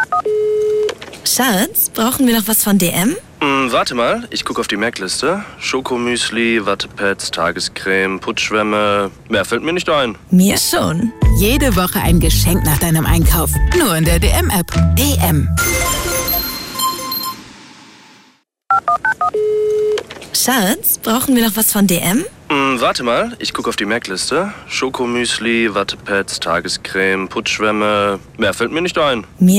Schatz, brauchen wir noch was von DM? Warte mal, ich gucke auf die Merkliste. Schokomüsli, Wattepads, Tagescreme, Putzschwämme. Mehr fällt mir nicht ein. Mir schon. Jede Woche ein Geschenk nach deinem Einkauf. Nur in der DM-App. DM. Schatz, brauchen wir noch was von DM? Warte mal, ich gucke auf die Merkliste. Schokomüsli, Wattepads, Tagescreme, Putzschwämme. Mehr fällt mir nicht ein. Mir